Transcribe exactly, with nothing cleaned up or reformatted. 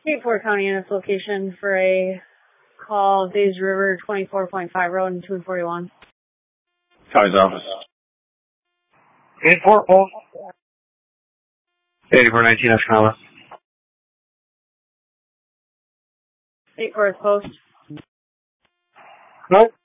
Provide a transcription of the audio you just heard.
Cape Fort County and its location for a call, Days River, twenty-four point five Road and two forty-one. County's office. eight four post. eighty-four nineteen Escanaba. eight four post. Good.